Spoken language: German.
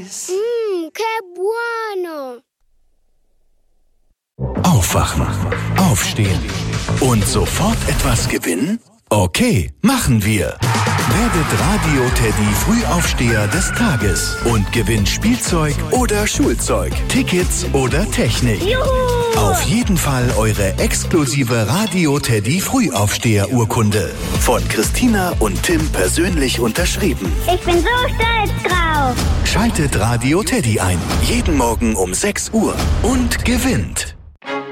Eis. Che buono. Aufwachen, aufstehen und sofort etwas gewinnen? Okay, machen wir. Werdet Radio Teddy Frühaufsteher des Tages und gewinnt Spielzeug oder Schulzeug, Tickets oder Technik. Juhu! Auf jeden Fall eure exklusive Radio Teddy Frühaufsteher-Urkunde. Von Christina und Tim persönlich unterschrieben. Ich bin so stolz drauf. Schaltet Radio Teddy ein. Jeden Morgen um 6 Uhr und gewinnt.